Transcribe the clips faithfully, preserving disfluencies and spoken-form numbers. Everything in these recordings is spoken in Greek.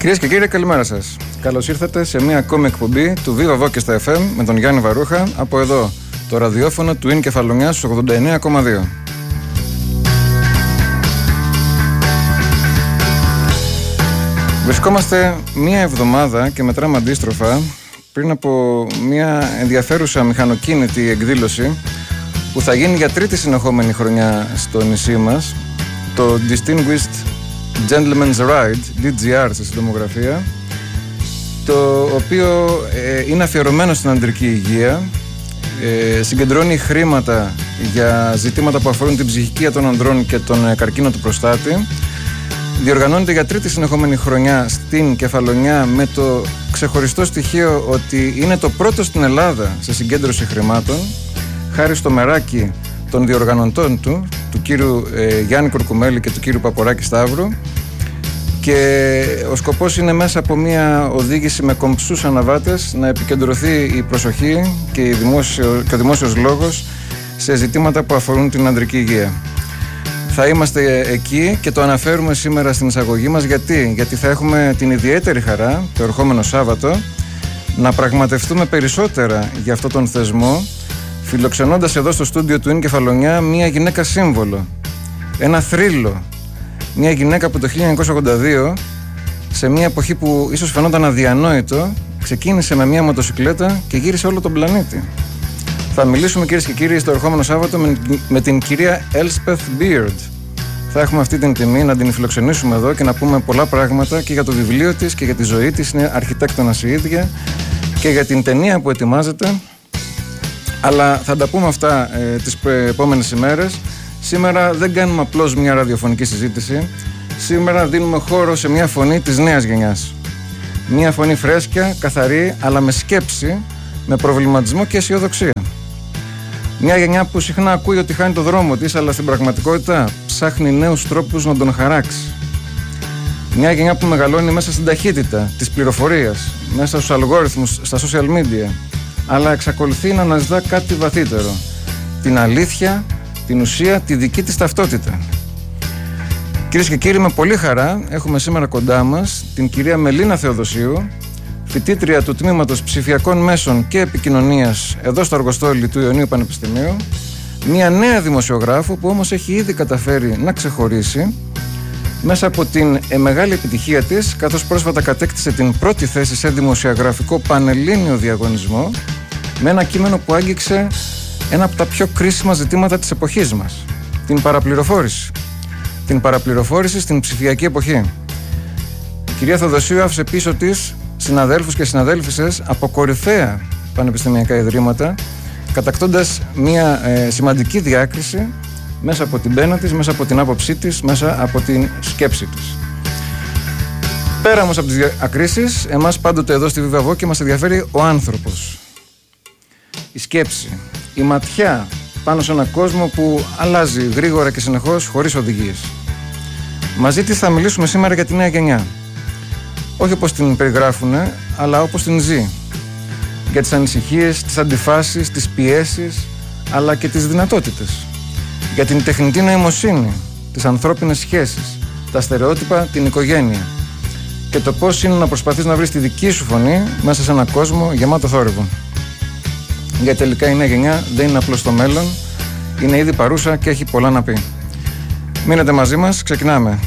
Κυρίες και κύριοι, καλημέρα σας. Καλώς ήρθατε σε μια ακόμη εκπομπή του Viva Voce στα εφ εμ με τον Γιάννη Βαρούχα από εδώ, το ραδιόφωνο του ΙΝ Κεφαλονιάς στους ογδόντα εννέα κόμμα δύο. Βρισκόμαστε μία εβδομάδα και μετράμε αντίστροφα πριν από μία ενδιαφέρουσα μηχανοκίνητη εκδήλωση που θα γίνει για τρίτη συνεχόμενη χρονιά στο νησί μας, το Distinguished Gentleman's Ride, ντι τζι αρ στη συντομογραφία, το οποίο ε, είναι αφιερωμένο στην ανδρική υγεία, ε, συγκεντρώνει χρήματα για ζητήματα που αφορούν την ψυχική των ανδρών και τον ε, καρκίνο του προστάτη. Διοργανώνεται για τρίτη συνεχόμενη χρονιά στην Κεφαλονιά με το ξεχωριστό στοιχείο ότι είναι το πρώτο στην Ελλάδα σε συγκέντρωση χρημάτων, χάρη στο μεράκι των διοργανωτών του, του κύριου ε, Γιάννη Κουρκουμέλη και του κύριου Παποράκη Σταύρου, και ο σκοπός είναι μέσα από μια οδήγηση με κομψούς αναβάτες να επικεντρωθεί η προσοχή και, η δημόσιο, και ο δημόσιος λόγος σε ζητήματα που αφορούν την ανδρική υγεία. Θα είμαστε εκεί και το αναφέρουμε σήμερα στην εισαγωγή μας. Γιατί, Γιατί θα έχουμε την ιδιαίτερη χαρά το ερχόμενο Σάββατο να πραγματευτούμε περισσότερα για αυτόν τον θεσμό, φιλοξενώντας εδώ στο στούντιο του ΙΝ Κεφαλονιά μια γυναίκα σύμβολο, ένα θρύλο, μια γυναίκα που το χίλια εννιακόσια ογδόντα δύο, σε μια εποχή που ίσως φαινόταν αδιανόητο, ξεκίνησε με μια μοτοσικλέτα και γύρισε όλο τον πλανήτη. Θα μιλήσουμε, κυρίες και κύριοι, στο ερχόμενο Σάββατο με, με την κυρία Elspeth Beard. Θα έχουμε αυτή την τιμή να την φιλοξενήσουμε εδώ και να πούμε πολλά πράγματα και για το βιβλίο της και για τη ζωή της. Είναι αρχιτέκτονας η ίδια, και για την ταινία που ετοιμάζεται. Αλλά θα τα πούμε αυτά ε, τις επόμενες ημέρες. Σήμερα δεν κάνουμε απλώς μια ραδιοφωνική συζήτηση. Σήμερα δίνουμε χώρο σε μια φωνή της νέας γενιάς. Μια φωνή φρέσκια, καθαρή, αλλά με σκέψη, με προβληματισμό και αισιοδοξία. Μια γενιά που συχνά ακούει ότι χάνει το δρόμο της, αλλά στην πραγματικότητα ψάχνει νέους τρόπους να τον χαράξει. Μια γενιά που μεγαλώνει μέσα στην ταχύτητα της πληροφορίας, μέσα στους αλγόριθμους, στα social media, αλλά εξακολουθεί να αναζητά κάτι βαθύτερο. Την αλήθεια, την ουσία, τη δική της ταυτότητα. Κυρίες και κύριοι, με πολύ χαρά έχουμε σήμερα κοντά μας την κυρία Μελίνα Θεοδοσίου, φοιτήτρια του Τμήματος Ψηφιακών Μέσων και Επικοινωνίας εδώ στο Αργοστόλι του Ιωνίου Πανεπιστημίου, μια νέα δημοσιογράφο που όμως έχει ήδη καταφέρει να ξεχωρίσει μέσα από την ε, μεγάλη επιτυχία της, καθώς πρόσφατα κατέκτησε την πρώτη θέση σε δημοσιογραφικό πανελλήνιο διαγωνισμό με ένα κείμενο που άγγιξε ένα από τα πιο κρίσιμα ζητήματα της εποχής μας, την παραπληροφόρηση. Την παραπληροφόρηση στην ψηφιακή εποχή. Η κυρία Θεοδοσίου άφησε πίσω της συναδέλφους και συναδέλφισσες από κορυφαία πανεπιστημιακά ιδρύματα, κατακτώντας μια ε, σημαντική διάκριση μέσα από την πένα της, μέσα από την άποψή της, μέσα από την σκέψη της. Πέρα όμως από τις διακρίσεις, εμάς πάντοτε εδώ στη Viva Voce μας ενδιαφέρει ο άνθρωπος. Η σκέψη, η ματιά πάνω σε έναν κόσμο που αλλάζει γρήγορα και συνεχώς, χωρίς οδηγίες. Μαζί της θα μιλήσουμε σήμερα για τη νέα γενιά. Όχι όπως την περιγράφουνε, αλλά όπως την ζει. Για τις ανησυχίες, τις αντιφάσεις, τις πιέσεις, αλλά και τις δυνατότητες. Για την τεχνητή νοημοσύνη, τις ανθρώπινες σχέσεις, τα στερεότυπα, την οικογένεια. Και το πώς είναι να προσπαθείς να βρεις τη δική σου φωνή μέσα σε έναν κόσμο γεμάτο θόρυβο. Γιατί τελικά η νέα γενιά δεν είναι απλώς το μέλλον, είναι ήδη παρούσα και έχει πολλά να πει. Μείνετε μαζί μας, ξεκινάμε.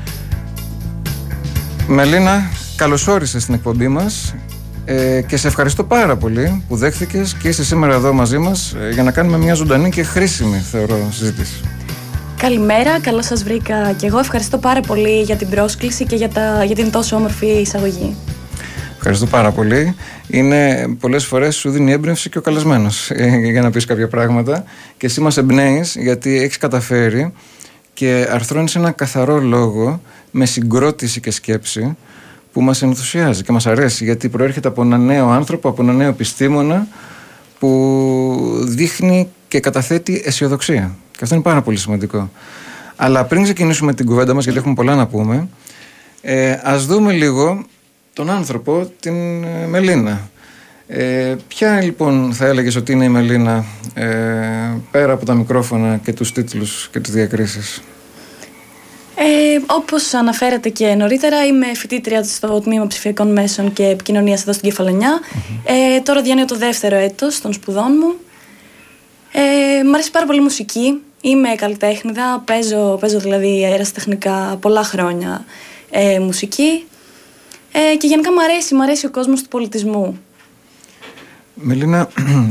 Μελίνα, καλώς όρισες στην εκπομπή μας ε, και σε ευχαριστώ πάρα πολύ που δέχθηκες και είσαι σήμερα εδώ μαζί μας ε, για να κάνουμε μια ζωντανή και χρήσιμη, θεωρώ, συζήτηση. Καλημέρα, καλώς σας βρήκα και εγώ. Ευχαριστώ πάρα πολύ για την πρόσκληση και για, τα, για την τόσο όμορφη εισαγωγή. Ευχαριστώ πάρα πολύ. Είναι πολλές φορές σου δίνει έμπνευση και ο καλεσμένος για να πεις κάποια πράγματα, και εσύ μας εμπνέεις γιατί έχεις καταφέρει και αρθρώνεις ένα καθαρό λόγο με συγκρότηση και σκέψη που μας ενθουσιάζει και μας αρέσει, γιατί προέρχεται από ένα νέο άνθρωπο, από ένα νέο επιστήμονα που δείχνει και καταθέτει αισιοδοξία. Και αυτό είναι πάρα πολύ σημαντικό. Αλλά πριν ξεκινήσουμε την κουβέντα μας, γιατί έχουμε πολλά να πούμε, ε, ας δούμε λίγο τον άνθρωπο, την ε, Μελίνα. Ε, ποια λοιπόν θα έλεγες ότι είναι η Μελίνα, ε, πέρα από τα μικρόφωνα και τους τίτλους και τις διακρίσεις? Ε, όπως αναφέρατε και νωρίτερα, είμαι φοιτήτρια στο Τμήμα Ψηφιακών Μέσων και Επικοινωνίας εδώ στην Κεφαλονιά. Mm-hmm. Ε, τώρα διανύω το δεύτερο έτος των σπουδών μου. Ε, μ' αρέσει πάρα πολύ η μουσική. Είμαι καλλιτέχνηδα, παίζω, παίζω δηλαδή αεραστεχνικά πολλά χρόνια ε, μουσική. Ε, και γενικά μ' αρέσει, μ' αρέσει ο κόσμος του πολιτισμού. Μελίνα,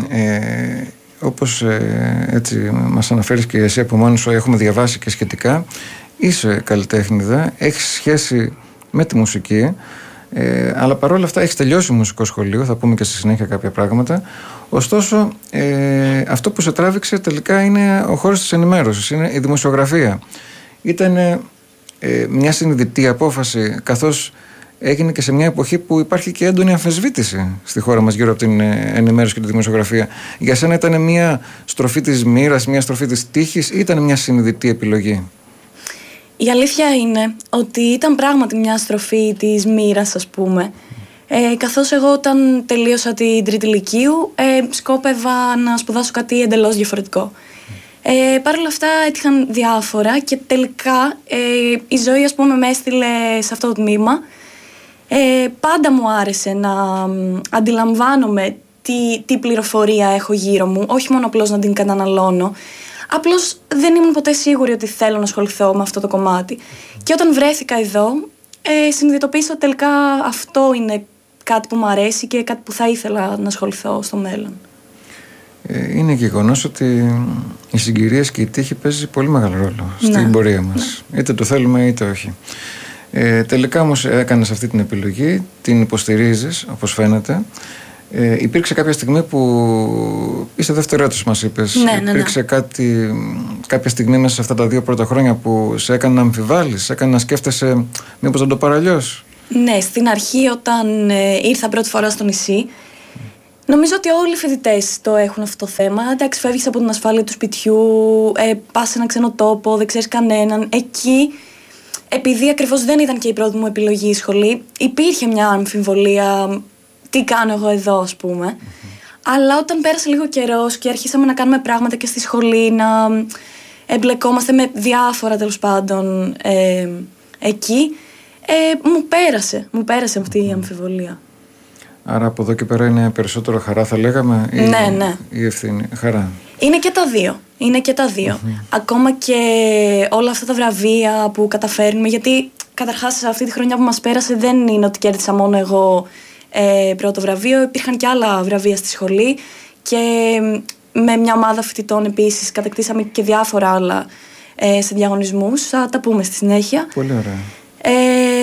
ε, όπως ε, έτσι μας αναφέρεις και εσύ από μόνη σου, έχουμε διαβάσει και σχετικά, είσαι καλλιτέχνηδα, έχεις σχέση με τη μουσική, ε, αλλά παρόλα αυτά έχεις τελειώσει μουσικό σχολείο, θα πούμε και στη συνέχεια κάποια πράγματα. Ωστόσο, ε, αυτό που σε τράβηξε τελικά είναι ο χώρος της ενημέρωσης, είναι η δημοσιογραφία. Ήταν ε, μια συνειδητή απόφαση, καθώς έγινε και σε μια εποχή που υπάρχει και έντονη αμφισβήτηση στη χώρα μας γύρω από την ενημέρωση και τη δημοσιογραφία. Για σένα ήταν μια στροφή της μοίρας, μια στροφή της τύχης ή ήταν μια συνειδητή επιλογή? Η αλήθεια είναι ότι ήταν πράγματι μια στροφή της μοίρας, ας πούμε. Ε, καθώς εγώ όταν τελείωσα την τρίτη λυκείου ε, σκόπευα να σπουδάσω κάτι εντελώς διαφορετικό. Ε, Παρ' όλα αυτά έτυχαν διάφορα και τελικά ε, η ζωή, ας πούμε, με έστειλε σε αυτό το τμήμα. Ε, πάντα μου άρεσε να αντιλαμβάνομαι τι, τι πληροφορία έχω γύρω μου, όχι μόνο απλώς να την καταναλώνω. Απλώς δεν ήμουν ποτέ σίγουρη ότι θέλω να ασχοληθώ με αυτό το κομμάτι. Και όταν βρέθηκα εδώ, ε, συνειδητοποίησα ότι τελικά αυτό είναι κάτι που μου αρέσει και κάτι που θα ήθελα να ασχοληθώ στο μέλλον. Ε, είναι γεγονός ότι οι συγκυρίες και η τύχη παίζει πολύ μεγάλο ρόλο στην ναι. πορεία μας. Ναι. Είτε το θέλουμε είτε όχι. Ε, τελικά όμως έκανες αυτή την επιλογή, την υποστηρίζεις όπως φαίνεται. Ε, υπήρξε κάποια στιγμή που είσαι δεύτερο έτος, μας είπες. Ναι, ναι, ναι. Υπήρξε κάτι, κάποια στιγμή μέσα σε αυτά τα δύο πρώτα χρόνια που σε έκανε να αμφιβάλλεις, σε έκανε να σκέφτεσαι μήπως δεν το πάρω αλλιώς? Ναι, στην αρχή όταν ε, ήρθα πρώτη φορά στο νησί, νομίζω ότι όλοι οι φοιτητές το έχουν αυτό το θέμα. Εντάξει, φεύγεις από την ασφάλεια του σπιτιού, ε, πας σε ένα ξένο τόπο, δεν ξέρεις κανέναν. Εκεί, επειδή ακριβώς δεν ήταν και η πρώτη μου επιλογή η σχολή, υπήρχε μια αμφιβολία. Τι κάνω εγώ εδώ, ας πούμε. Mm-hmm. Αλλά όταν πέρασε λίγο καιρός και αρχίσαμε να κάνουμε πράγματα και στη σχολή, να εμπλεκόμαστε με διάφορα τέλος πάντων ε, εκεί, ε, μου πέρασε, μου πέρασε αυτή η αμφιβολία. Άρα από εδώ και πέρα είναι περισσότερο χαρά, θα λέγαμε, ή, ναι, ναι. ή ευθύνη? Χαρά. Είναι και τα δύο. Είναι και τα δύο. Mm-hmm. Ακόμα και όλα αυτά τα βραβεία που καταφέρνουμε, γιατί καταρχάς αυτή τη χρονιά που μας πέρασε δεν είναι ότι κέρδισα μόνο εγώ ε, πρώτο βραβείο, υπήρχαν και άλλα βραβεία στη σχολή και με μια ομάδα φοιτητών επίσης κατακτήσαμε και διάφορα άλλα ε, σε διαγωνισμούς. Θα τα πούμε στη συνέχεια. Πολύ ωραία. Ε,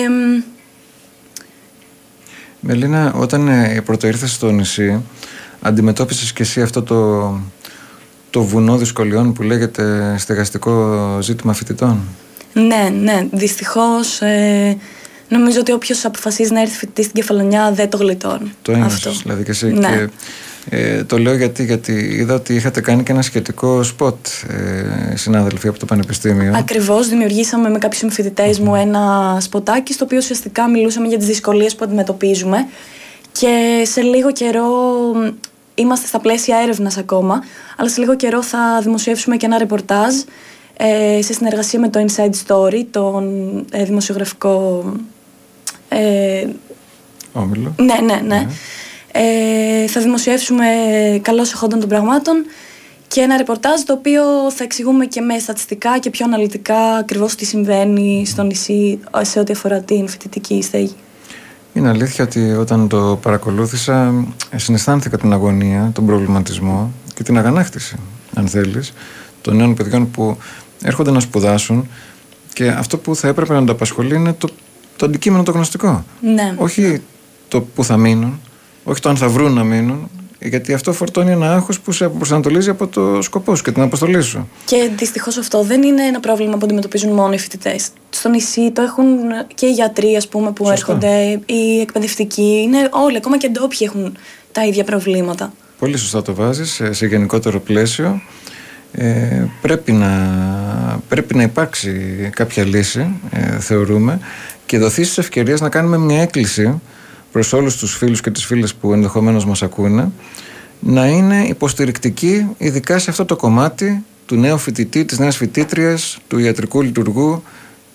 Μελίνα, όταν ε, πρωτοήρθες στο νησί, αντιμετώπισες και εσύ αυτό το, το βουνό δυσκολιών που λέγεται στεγαστικό ζήτημα φοιτητών? Ναι, ναι, δυστυχώς ε, νομίζω ότι όποιος αποφασίζει να έρθει φοιτητή στην Κεφαλονιά δεν το γλιτώνει. Το ένιωσες δηλαδή και εσύ? Ναι. Και, ε, το λέω γιατί, γιατί είδα ότι είχατε κάνει και ένα σχετικό σποτ, ε, συνάδελφοι από το Πανεπιστήμιο. Ακριβώς, δημιουργήσαμε με κάποιους συμφοιτητές mm-hmm. μου ένα σποτάκι στο οποίο ουσιαστικά μιλούσαμε για τις δυσκολίες που αντιμετωπίζουμε και σε λίγο καιρό, είμαστε στα πλαίσια έρευνας ακόμα, αλλά σε λίγο καιρό θα δημοσιεύσουμε και ένα ρεπορτάζ ε, σε συνεργασία με το Inside Story, τον ε, δημοσιογραφικό ε, όμιλο. Ναι, ναι, ναι. Yeah. Ε, θα δημοσιεύσουμε καλώς εχόντων των πραγμάτων και ένα ρεπορτάζ το οποίο θα εξηγούμε και με στατιστικά και πιο αναλυτικά ακριβώς τι συμβαίνει στο νησί σε ό,τι αφορά την φοιτητική στέγη. Είναι αλήθεια ότι όταν το παρακολούθησα συναισθάνθηκα την αγωνία, τον προβληματισμό και την αγανάκτηση, αν θέλεις, των νέων παιδιών που έρχονται να σπουδάσουν και αυτό που θα έπρεπε να το απασχολεί είναι το, το αντικείμενο το γνωστικό. Ναι. Όχι το που θα μείνουν, όχι το αν θα βρουν να μείνουν, γιατί αυτό φορτώνει ένα άγχος που σε προσανατολίζει από το σκοπό σου και την αποστολή σου. Και δυστυχώς αυτό δεν είναι ένα πρόβλημα που αντιμετωπίζουν μόνο οι φοιτητές. Στο νησί το έχουν και οι γιατροί, ας πούμε, που Σωστό. έρχονται, οι εκπαιδευτικοί, είναι όλοι, ακόμα και ντόπιοι έχουν τα ίδια προβλήματα. Πολύ σωστά το βάζεις σε, σε γενικότερο πλαίσιο. Ε, πρέπει, να, πρέπει να υπάρξει κάποια λύση, ε, θεωρούμε, και δοθεί στις ευκαιρίες να κάνουμε μια έκκληση προς όλους τους φίλους και τις φίλες που ενδεχομένως μας ακούνε, να είναι υποστηρικτικοί ειδικά σε αυτό το κομμάτι του νέου φοιτητή, της νέας φοιτήτριας, του ιατρικού λειτουργού,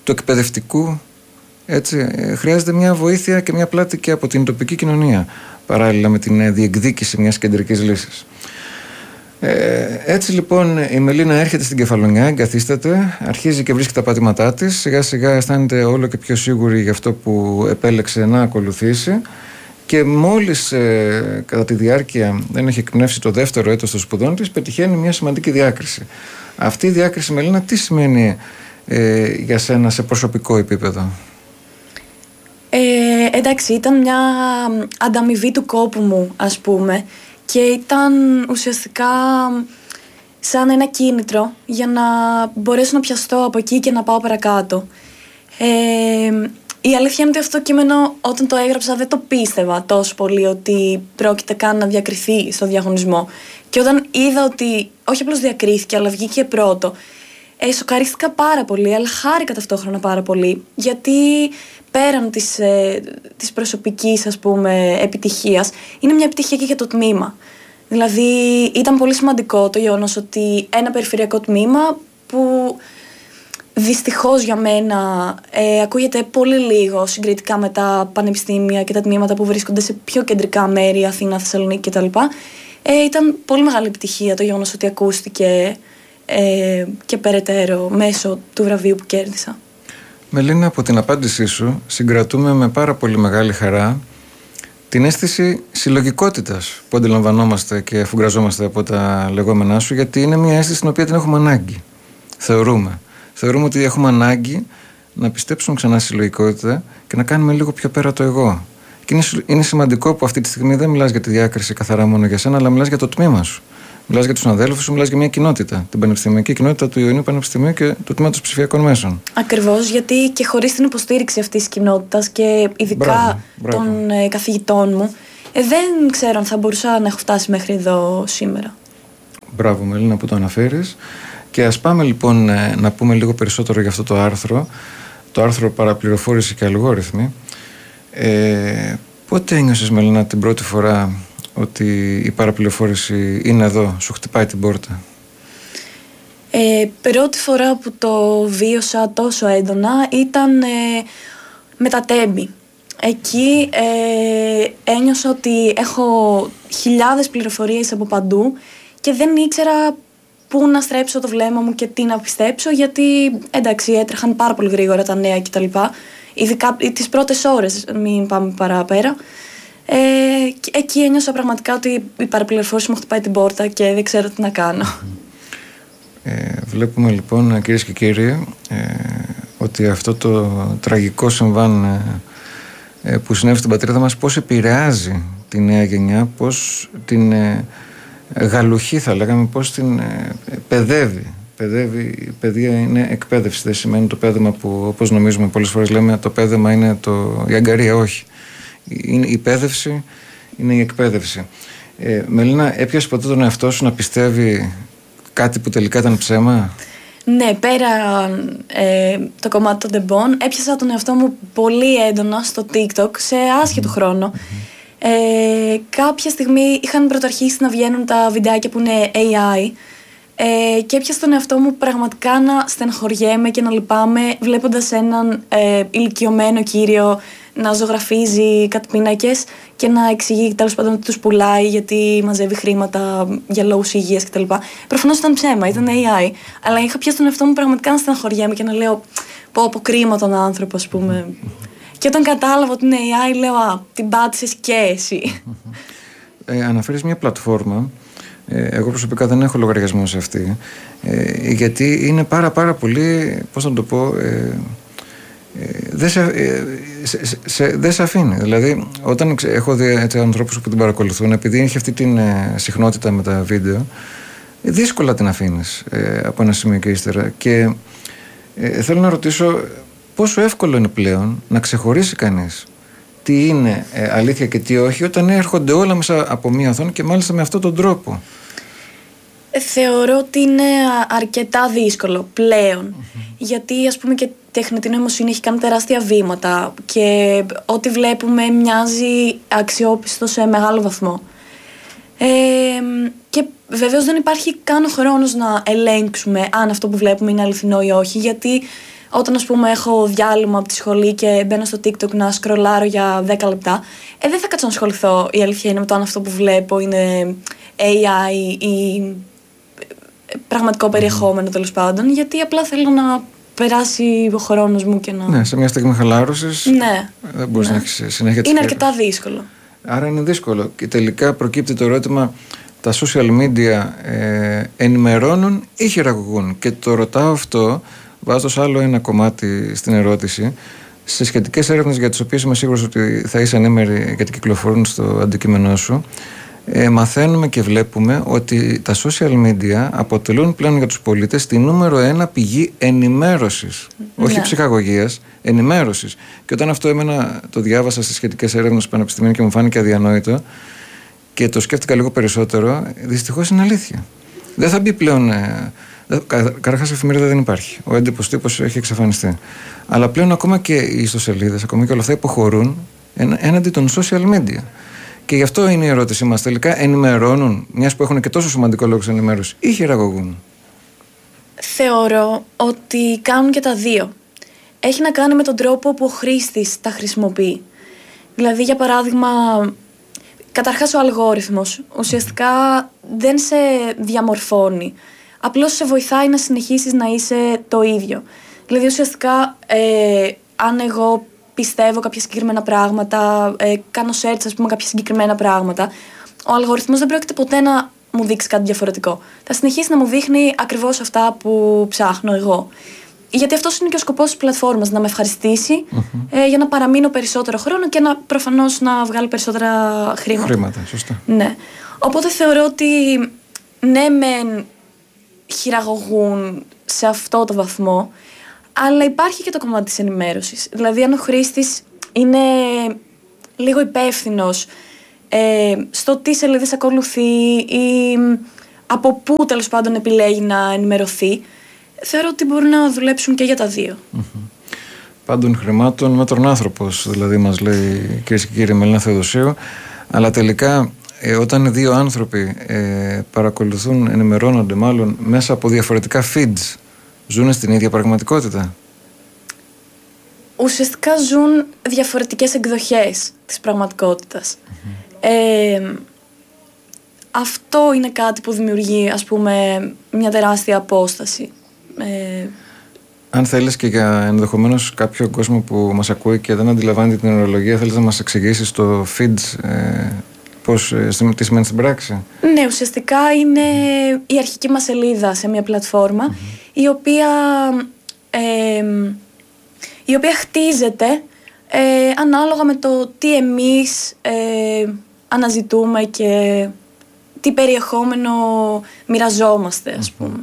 του εκπαιδευτικού, έτσι, χρειάζεται μια βοήθεια και μια πλάτη και από την τοπική κοινωνία, παράλληλα με την διεκδίκηση μιας κεντρικής λύσης. Ε, έτσι λοιπόν η Μελίνα έρχεται στην Κεφαλονιά, εγκαθίσταται, αρχίζει και βρίσκει τα πατήματά της, σιγά σιγά αισθάνεται όλο και πιο σίγουρη για αυτό που επέλεξε να ακολουθήσει, και μόλις ε, κατά τη διάρκεια δεν έχει εκπνεύσει το δεύτερο έτος των σπουδών της, πετυχαίνει μια σημαντική διάκριση. Αυτή η διάκριση, Μελίνα, τι σημαίνει ε, για σένα σε προσωπικό επίπεδο? Ε, εντάξει, ήταν μια ανταμοιβή του κόπου μου, ας πούμε, και ήταν ουσιαστικά σαν ένα κίνητρο για να μπορέσω να πιαστώ από εκεί και να πάω παρακάτω. Ε, η αλήθεια είναι ότι αυτό το κείμενο, όταν το έγραψα, δεν το πίστευα τόσο πολύ ότι πρόκειται καν να διακριθεί στο διαγωνισμό. Και όταν είδα ότι όχι απλώς διακρίθηκε, αλλά βγήκε πρώτο, ε, σοκαρίστηκα πάρα πολύ, αλλά χάρηκα ταυτόχρονα πάρα πολύ, γιατί πέραν της, ε, της προσωπικής, ας πούμε, επιτυχίας, είναι μια επιτυχία και για το τμήμα. Δηλαδή ήταν πολύ σημαντικό το γεγονός ότι ένα περιφερειακό τμήμα που δυστυχώς για μένα ε, ακούγεται πολύ λίγο συγκριτικά με τα πανεπιστήμια και τα τμήματα που βρίσκονται σε πιο κεντρικά μέρη, Αθήνα, Θεσσαλονίκη κτλ. Ε, ήταν πολύ μεγάλη επιτυχία το γεγονός ότι ακούστηκε ε, και περαιτέρω μέσω του βραβείου που κέρδισα. Μελίνα, από την απάντησή σου συγκρατούμε με πάρα πολύ μεγάλη χαρά την αίσθηση συλλογικότητας που αντιλαμβανόμαστε και αφουγκραζόμαστε από τα λεγόμενά σου, γιατί είναι μια αίσθηση την οποία την έχουμε ανάγκη. Θεωρούμε. Θεωρούμε ότι έχουμε ανάγκη να πιστέψουμε ξανά στη συλλογικότητα και να κάνουμε λίγο πιο πέρα το εγώ. Και είναι, είναι σημαντικό που αυτή τη στιγμή δεν μιλάς για τη διάκριση καθαρά μόνο για σένα, αλλά μιλάς για το τμήμα σου. Μιλάς για τους συναδέλφους σου, μιλάς για μια κοινότητα. Την πανεπιστημιακή κοινότητα του Ιωνίου Πανεπιστημίου και του Τμήματος Ψηφιακών Μέσων. Ακριβώς, γιατί και χωρίς την υποστήριξη αυτής της κοινότητας και ειδικά μπράβο, μπράβο. των ε, καθηγητών μου, ε, δεν ξέρω αν θα μπορούσα να έχω φτάσει μέχρι εδώ σήμερα. Μπράβο, Μελίνα, που το αναφέρεις. Και ας πάμε λοιπόν ε, να πούμε λίγο περισσότερο για αυτό το άρθρο. Το άρθρο «Παραπληροφόρηση και αλγόριθμοι». Ε, πότε ένιωσες, Μελίνα, την πρώτη φορά ότι η παραπληροφόρηση είναι εδώ, σου χτυπάει την πόρτα? Ε, πρώτη φορά που το βίωσα τόσο έντονα ήταν ε, με τα τέμπη. Εκεί ε, ένιωσα ότι έχω χιλιάδες πληροφορίες από παντού και δεν ήξερα πού να στρέψω το βλέμμα μου και τι να πιστέψω, γιατί εντάξει, έτρεχαν πάρα πολύ γρήγορα τα νέα κτλ. Ειδικά τις πρώτες ώρες, μην πάμε παραπέρα. Ε, εκεί ένιωσα πραγματικά ότι η παραπληροφόρηση μου χτυπάει την πόρτα και δεν ξέρω τι να κάνω. Ε, βλέπουμε λοιπόν, κυρίες και κύριοι, ε, ότι αυτό το τραγικό συμβάν ε, ε, που συνέβη στην πατρίδα μας πώς επηρεάζει τη νέα γενιά, πώς την ε, γαλουχεί, θα λέγαμε, πώς την ε, παιδεύει. Παιδεύει. Η παιδεία είναι εκπαίδευση, δεν σημαίνει το παίδευμα που, όπως νομίζουμε πολλές φορές λέμε, το παίδευμα είναι το, η αγκαρία. Όχι. Είναι η εκπαίδευση, είναι η εκπαίδευση. Ε, Μελίνα, έπιασε ποτέ τον εαυτό σου να πιστεύει κάτι που τελικά ήταν ψέμα? Ναι, πέρα ε, το κομμάτι των τεμπών, έπιασα τον εαυτό μου πολύ έντονα στο TikTok σε άσχετο χρόνο. Ε, κάποια στιγμή είχαν πρωτοαρχίσει να βγαίνουν τα βιντεάκια που είναι έι άι ε, και έπιασα τον εαυτό μου πραγματικά να στεναχωριέμαι και να λυπάμαι βλέποντας έναν ε, ηλικιωμένο κύριο να ζωγραφίζει κάτι πίνακες και να εξηγεί τέλος πάντων ότι τους πουλάει γιατί μαζεύει χρήματα για λόγους υγείας κτλ. Προφανώς ήταν ψέμα, ήταν έι άι, αλλά είχα πιάσει τον εαυτό μου πραγματικά να στεναχωριέμαι και να λέω πω πω κρίμα τον άνθρωπο, ας πούμε. Και όταν κατάλαβα ότι είναι έι άι, λέω α, την πάτησες και εσύ. Ε, αναφέρεις μια πλατφόρμα. Ε, εγώ προσωπικά δεν έχω λογαριασμό σε αυτή. Ε, γιατί είναι πάρα πάρα πολύ, πώς να το πω, ε, ε, δεν σε, ε, σε, σε, δε σε αφήνει. Δηλαδή, όταν έχω δει έτσι, ανθρώπους που την παρακολουθούν, επειδή έχει αυτή την ε, συχνότητα με τα βίντεο, ε, δύσκολα την αφήνεις ε, από ένα σημείο και ύστερα. Και ε, θέλω να ρωτήσω, πόσο εύκολο είναι πλέον να ξεχωρίσει κανείς τι είναι ε, αλήθεια και τι όχι, όταν έρχονται όλα μέσα από μία οθόνη και μάλιστα με αυτόν τον τρόπο? Ε, θεωρώ ότι είναι αρκετά δύσκολο πλέον. Mm-hmm. Γιατί ας πούμε και η τεχνητή νοημοσύνη έχει κάνει τεράστια βήματα και ό,τι βλέπουμε μοιάζει αξιόπιστο σε μεγάλο βαθμό. Ε, και βεβαίως δεν υπάρχει καν ο χρόνος να ελέγξουμε αν αυτό που βλέπουμε είναι αληθινό ή όχι, γιατί όταν ας πούμε έχω διάλειμμα από τη σχολή και μπαίνω στο TikTok να σκρολάρω για δέκα λεπτά, ε, δεν θα κάτσω να ασχοληθώ, η αλήθεια είναι, με το αν αυτό που βλέπω είναι έι άι ή πραγματικό περιεχόμενο, τέλος πάντων, γιατί απλά θέλω να περάσει ο χρόνος μου και να... Ναι, σε μια στιγμή χαλάρωσης, ναι, δεν μπορείς ναι. να έχεις συνέχεια της είναι χέρας. αρκετά δύσκολο. Άρα είναι δύσκολο και τελικά προκύπτει το ερώτημα, τα social media ε, ενημερώνουν ή χειραγωγούν? Και το ρωτάω αυτό βάζοντας άλλο ένα κομμάτι στην ερώτηση. Σε σχετικές έρευνες για τις οποίες είμαι σίγουρος ότι θα είσαι ανήμερη γιατί κυκλοφορούν στο αντικείμενό σου, ε, μαθαίνουμε και βλέπουμε ότι τα social media αποτελούν πλέον για τους πολίτες τη νούμερο ένα πηγή ενημέρωσης, ναι. όχι ψυχαγωγίας, ενημέρωσης. Και όταν αυτό εμένα το διάβασα στις σχετικές έρευνες πανεπιστημίων και μου φάνηκε αδιανόητο και το σκέφτηκα λίγο περισσότερο, δυστυχώς είναι αλήθεια. Δεν θα μπει πλέον... Ε, Καταρχάς η εφημερίδα δεν υπάρχει. Ο έντυπος τύπος έχει εξαφανιστεί. Αλλά πλέον ακόμα και οι ιστοσελίδες, ακόμα και όλα αυτά υποχωρούν έναντι των social media. Και γι' αυτό είναι η ερώτησή μας. Τελικά ενημερώνουν, μιας που έχουν και τόσο σημαντικό λόγο ενημέρωση, ή χειραγωγούν? Θεωρώ ότι κάνουν και τα δύο. Έχει να κάνει με τον τρόπο που ο χρήστης τα χρησιμοποιεί. Δηλαδή, για παράδειγμα, καταρχάς ο αλγόριθμος ουσιαστικά δεν σε διαμορφώνει. Απλώς σε βοηθάει να συνεχίσεις να είσαι το ίδιο. Δηλαδή ουσιαστικά ε, αν εγώ πιστεύω κάποια συγκεκριμένα πράγματα, ε, κάνω search ας πούμε κάποια συγκεκριμένα πράγματα, ο αλγοριθμός δεν πρόκειται ποτέ να μου δείξει κάτι διαφορετικό. Θα συνεχίσει να μου δείχνει ακριβώς αυτά που ψάχνω εγώ. Γιατί αυτός είναι και ο σκοπός της πλατφόρμας, να με ευχαριστήσει mm-hmm. ε, για να παραμείνω περισσότερο χρόνο και να προφανώς να βγάλει περισσότερα χρήματα. Χρήματα, σωστά. Ναι. Οπότε θεωρώ ότι ναι μεν χειραγωγούν σε αυτό το βαθμό, αλλά υπάρχει και το κομμάτι της ενημέρωσης. Δηλαδή αν ο χρήστης είναι λίγο υπεύθυνος ε, στο τι σελίδες ακολουθεί ή από πού τέλος πάντων επιλέγει να ενημερωθεί, θεωρώ ότι μπορούν να δουλέψουν και για τα δύο. Mm-hmm. Πάντων χρημάτων μέτρων άνθρωπος, δηλαδή μας λέει κυρίες και κύριοι Μελίνα Θεοδοσίου, αλλά τελικά Ε, όταν δύο άνθρωποι ε, παρακολουθούν, ενημερώνονται μάλλον μέσα από διαφορετικά feeds, ζουν στην ίδια πραγματικότητα? Ουσιαστικά ζουν διαφορετικές εκδοχές της πραγματικότητας. Mm-hmm. Ε, αυτό είναι κάτι που δημιουργεί, ας πούμε, μια τεράστια απόσταση. Ε, Αν θέλεις και για ενδεχομένως κάποιο κόσμο που μας ακούει και δεν αντιλαμβάνεται την ορολογία, θέλεις να μας εξηγήσεις το feeds, ε, πώς, τι σημαίνει στην πράξη? Ναι, ουσιαστικά είναι η αρχική μας σελίδα σε μια πλατφόρμα mm-hmm. η οποία ε, η οποία χτίζεται ε, ανάλογα με το τι εμείς ε, αναζητούμε και τι περιεχόμενο μοιραζόμαστε, ας πούμε.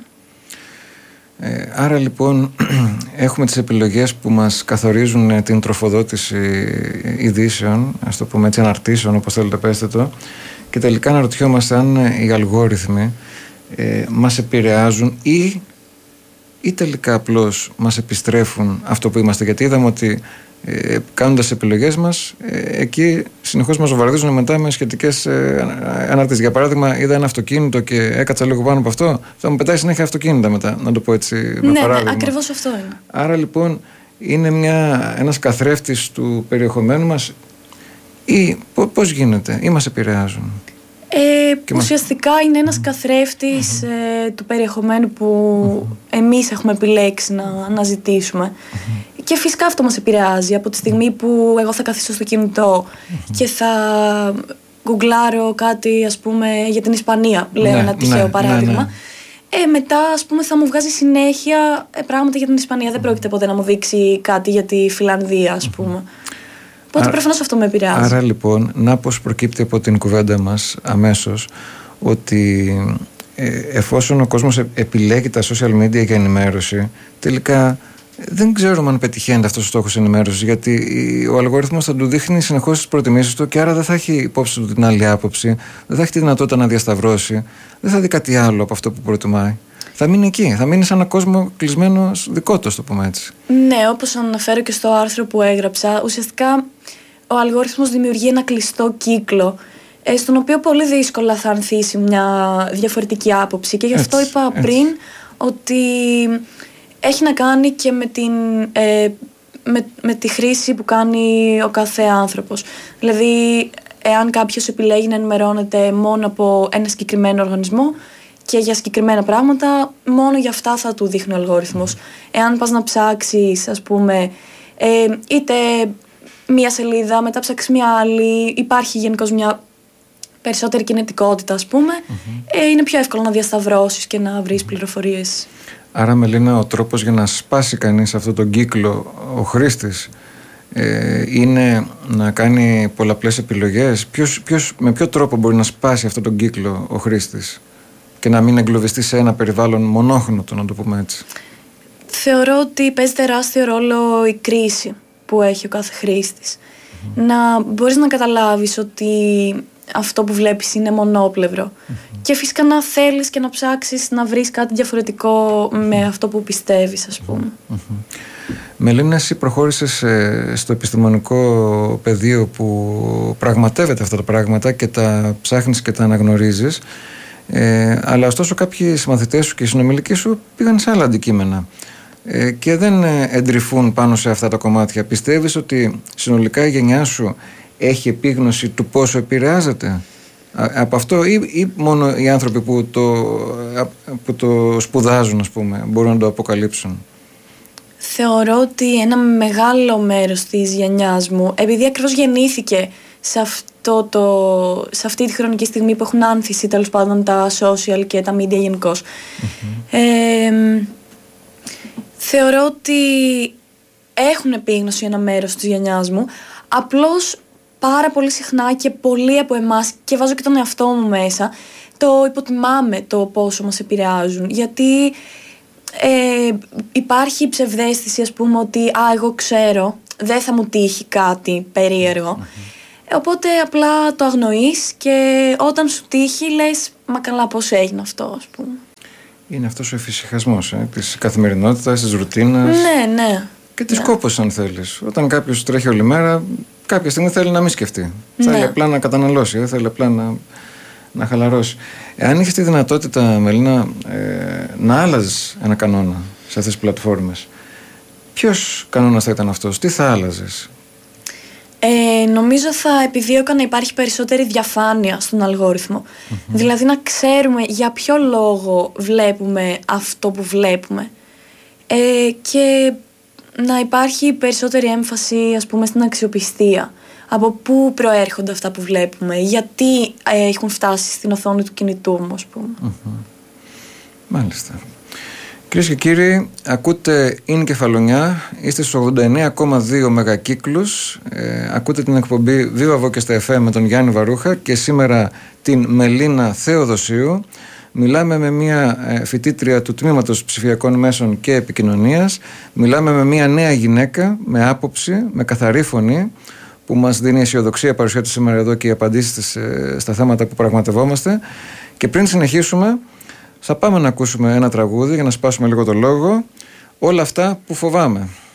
Ε, άρα λοιπόν έχουμε τις επιλογές που μας καθορίζουν την τροφοδότηση ειδήσεων, ας το πούμε έτσι, αναρτήσεων, όπως θέλετε πέστε το, και τελικά αναρωτιόμαστε αν οι αλγόριθμοι ε, μας επηρεάζουν ή, ή τελικά απλώς μας επιστρέφουν αυτό που είμαστε, γιατί είδαμε ότι ε, κάνοντας τις επιλογές μας ε, εκεί συνεχώς μας βομβαρδίζουν μετά με σχετικές ε, αναρτήσεις. Για παράδειγμα, είδα ένα αυτοκίνητο και έκατσα λίγο πάνω από αυτό, θα μου πετάει συνέχεια αυτοκίνητα μετά, να το πω έτσι με ναι, παράδειγμα. Ναι, ακριβώς αυτό είναι. Άρα λοιπόν είναι μια, ένας καθρέφτης του περιεχομένου μας ή πώς γίνεται, ή μας επηρεάζουν? Ε, ουσιαστικά μας... είναι ένας mm-hmm. καθρέφτης ε, του περιεχομένου που mm-hmm. εμείς έχουμε επιλέξει να αναζητήσουμε mm-hmm. και φυσικά αυτό μας επηρεάζει από τη στιγμή που εγώ θα καθίσω στο κινητό mm-hmm. και θα γκουγκλάρω κάτι, ας πούμε, για την Ισπανία, λέω ναι, ένα τυχαίο ναι, παράδειγμα, ναι, ναι. Ε, μετά ας πούμε θα μου βγάζει συνέχεια ε, πράγματα για την Ισπανία, mm-hmm. δεν πρόκειται ποτέ να μου δείξει κάτι για τη Φιλανδία, ας πούμε. Mm-hmm. Οπότε προφανώς αυτό με επηρεάζει. Άρα λοιπόν, να πως προκύπτει από την κουβέντα μας αμέσως ότι ε, εφόσον ο κόσμος επιλέγει τα social media για ενημέρωση, τελικά δεν ξέρουμε αν πετυχαίνει αυτός ο στόχος ενημέρωσης, γιατί ο αλγόριθμος θα του δείχνει συνεχώς τις προτιμήσεις του και άρα δεν θα έχει υπόψη του την άλλη άποψη, δεν θα έχει τη δυνατότητα να διασταυρώσει, δεν θα δει κάτι άλλο από αυτό που προτιμάει. Θα μείνει εκεί, θα μείνει σε έναν κόσμο κλεισμένο δικό του, το πούμε έτσι. Ναι, όπως αναφέρω και στο άρθρο που έγραψα, ουσιαστικά ο αλγόριθμος δημιουργεί ένα κλειστό κύκλο, στον οποίο πολύ δύσκολα θα ανθίσει μια διαφορετική άποψη. Και γι' αυτό έτσι, είπα πριν έτσι. ότι έχει να κάνει και με, την, ε, με, με τη χρήση που κάνει ο κάθε άνθρωπος. Δηλαδή, εάν κάποιος επιλέγει να ενημερώνεται μόνο από ένα συγκεκριμένο οργανισμό και για συγκεκριμένα πράγματα, μόνο για αυτά θα του δείχνει ο αλγόριθμος. Εάν πας να ψάξεις, ας πούμε, ε, είτε μία σελίδα, μετά ψάξεις μία άλλη, υπάρχει γενικώς μια περισσότερη κινητικότητα, ας πούμε, mm-hmm. ε, είναι πιο εύκολο να διασταυρώσεις και να βρεις πληροφορίες. Άρα, Μελίνα, ο τρόπος για να σπάσει κανείς αυτόν τον κύκλο, ο χρήστης, ε, είναι να κάνει πολλαπλές επιλογές. Ποιος, ποιος, με ποιο τρόπο μπορεί να σπάσει αυτόν τον κύκλο ο χρήστης και να μην εγκλωβιστεί σε ένα περιβάλλον μονόχνοτο, να το πούμε έτσι? Θεωρώ ότι παίζει τεράστιο ρόλο η κρίση που έχει ο κάθε χρήστης. Mm-hmm. Να μπορείς να καταλάβεις ότι αυτό που βλέπεις είναι μονόπλευρο. Mm-hmm. Και φυσικά να θέλεις και να ψάξεις να βρεις κάτι διαφορετικό mm-hmm. με αυτό που πιστεύεις, ας πούμε. Mm-hmm. Μελίνα, εσύ προχώρησες ε, στο επιστημονικό πεδίο που πραγματεύεται αυτά τα πράγματα και τα ψάχνεις και τα αναγνωρίζεις, ε, αλλά ωστόσο κάποιοι συμμαθητές σου και οι συνομιλικοί σου πήγαν σε άλλα αντικείμενα ε, και δεν εντρυφούν πάνω σε αυτά τα κομμάτια. Πιστεύεις ότι συνολικά η γενιά σου έχει επίγνωση του πόσο επηρεάζεται από αυτό, ή, ή μόνο οι άνθρωποι που το, που το σπουδάζουν, ας πούμε, μπορούν να το αποκαλύψουν? Θεωρώ ότι ένα μεγάλο μέρος της γενιάς μου, επειδή ακριβώς γεννήθηκε σε, αυτό το, σε αυτή τη χρονική στιγμή που έχουν άνθηση τέλος πάντων τα social και τα media γενικώς, mm-hmm. ε, θεωρώ ότι έχουν επίγνωση ένα μέρος της γενιάς μου. Απλώς πάρα πολύ συχνά και πολλοί από εμάς, και βάζω και τον εαυτό μου μέσα, το υποτιμάμε το πόσο μας επηρεάζουν. Γιατί ε, υπάρχει ψευδαίσθηση, ας πούμε, ότι α, εγώ ξέρω, δεν θα μου τύχει κάτι περίεργο. Mm-hmm. Οπότε απλά το αγνοείς και όταν σου τύχει λες, μα καλά, πώς έγινε αυτό, ας πούμε. Είναι αυτός ο εφησυχασμός ε, της καθημερινότητας, της ρουτίνας. Ναι, ναι. Και της ναι. κόπωσης, αν θέλεις. Όταν κάποιος τρέχει όλη μέρα, κάποια στιγμή θέλει να μην σκεφτεί. Ναι. Θέλει απλά να καταναλώσει, δεν θέλει απλά να, να χαλαρώσει. Εάν είχες τη δυνατότητα, Μελίνα, ε, να άλλαζες ένα κανόνα σε αυτές τις πλατφόρμες, ποιος κανόνας θα ήταν αυτός, τι θα άλλαζες? Ε, νομίζω θα επιδίωκα να υπάρχει περισσότερη διαφάνεια στον αλγόριθμο. Mm-hmm. Δηλαδή να ξέρουμε για ποιο λόγο βλέπουμε αυτό που βλέπουμε. Ε, και να υπάρχει περισσότερη έμφαση, ας πούμε, στην αξιοπιστία. Από πού προέρχονται αυτά που βλέπουμε, γιατί ε, έχουν φτάσει στην οθόνη του κινητού μου, ας πούμε. Mm-hmm. Μάλιστα. Κυρίες και κύριοι, ακούτε Είναι Κεφαλονιά, είστε στους ογδόντα εννέα κόμμα δύο μεγακύκλους, ε, ακούτε την εκπομπή Βίβα Βόκεστα εφ εμ με τον Γιάννη Βαρούχα και σήμερα την Μελίνα Θεοδοσίου. Μιλάμε με μια φοιτήτρια του Τμήματος Ψηφιακών Μέσων και Επικοινωνίας. Μιλάμε με μια νέα γυναίκα, με άποψη, με καθαρή φωνή, που μας δίνει αισιοδοξία παρουσία της σήμερα εδώ και οι απαντήσεις της στα θέματα που πραγματευόμαστε. Και πριν συνεχίσουμε, θα πάμε να ακούσουμε ένα τραγούδι για να σπάσουμε λίγο το λόγο. Όλα αυτά που φοβάμαι.